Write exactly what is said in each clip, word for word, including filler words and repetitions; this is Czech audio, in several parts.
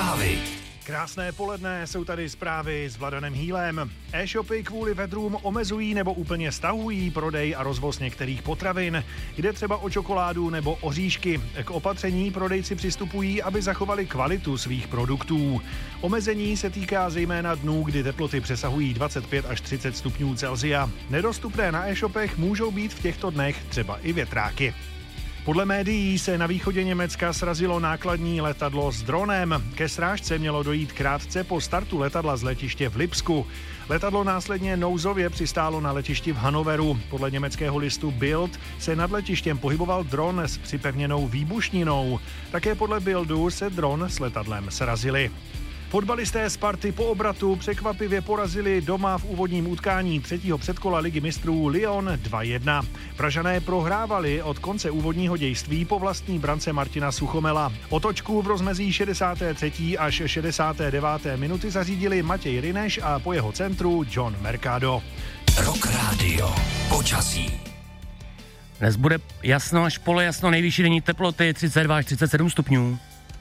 Zprávy. Krásné poledne, jsou tady zprávy s Vladanem Hýlem. E-shopy kvůli vedrům omezují nebo úplně stahují prodej a rozvoz některých potravin. Jde třeba o čokoládu nebo oříšky. K opatření prodejci přistupují, aby zachovali kvalitu svých produktů. Omezení se týká zejména dnů, kdy teploty přesahují dvacet pět až třicet stupňů Celsia. Nedostupné na e-shopech můžou být v těchto dnech třeba i větráky. Podle médií se na východě Německa srazilo nákladní letadlo s dronem. Ke srážce mělo dojít krátce po startu letadla z letiště v Lipsku. Letadlo následně nouzově přistálo na letišti v Hannoveru. Podle německého listu Bild se nad letištěm pohyboval dron s připevněnou výbušninou. Také podle Bildu se dron s letadlem srazili. Fotbalisté Sparty po obratu překvapivě porazili doma v úvodním utkání třetího předkola Ligy mistrů Lyon dva jedna. Pražané prohrávali od konce úvodního dějství po vlastní brance Martina Suchomela. Otočku v rozmezí šedesáté třetí až šedesáté deváté minuty zařídili Matěj Ryneš a po jeho centru John Mercado. Rock Radio. Počasí. Dnes bude jasno až polojasno, nejvyšší denní teploty třicet dva až třicet sedm stupňů.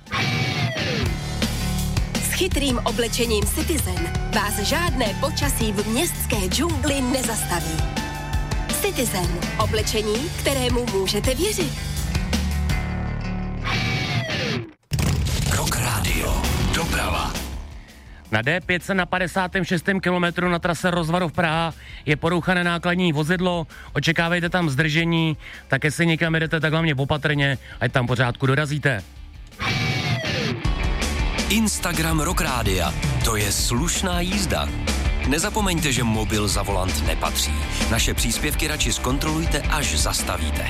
S chytrým oblečením Citizen vás žádné počasí v městské džungli nezastaví. Citizen. Oblečení, kterému můžete věřit. Rock Radio. Doprava. Na D pět na padesátém šestém kilometru na trase Rozvadov Praha je porouchané nákladní vozidlo, očekávejte tam zdržení, tak jestli někam jedete, tak hlavně opatrně, ať tam pořádku dorazíte. Instagram Rock Rádia. To je slušná jízda. Nezapomeňte, že mobil za volant nepatří. Naše příspěvky radši zkontrolujte, až zastavíte.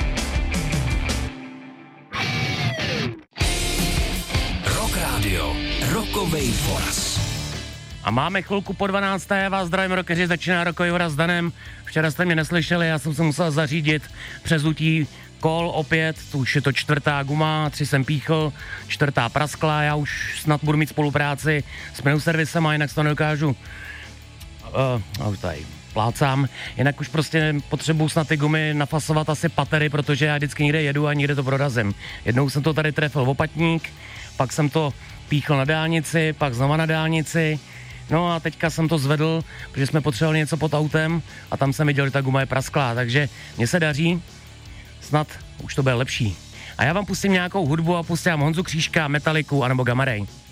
Rock Radio. Rokovej voraz. A máme chvilku po dvanácté, já vás zdravím rockeři, začíná rokový voraz s Danem. Včera jste mě neslyšeli, já jsem se musel zařídit přezutí kol opět, to už je to čtvrtá guma, tři jsem píchl, čtvrtá praskla, já už snad budu mít spolupráci s menoservisem a jinak to nedokážu. Uh, už tady plácám, jinak už prostě potřebuji snad ty gumy nafasovat asi patery, protože já vždycky někde jedu a někde to prorazím. Jednou jsem to tady trefil v Opatník, pak jsem to píchl na dálnici, pak znova na dálnici, no a teďka jsem to zvedl, protože jsme potřebovali něco pod autem a tam jsem viděl, že ta guma je prasklá, takže mně se daří. Snad už to bude lepší. A já vám pustím nějakou hudbu a pustím Honzu Křížka, Metaliku anebo Gamma Ray.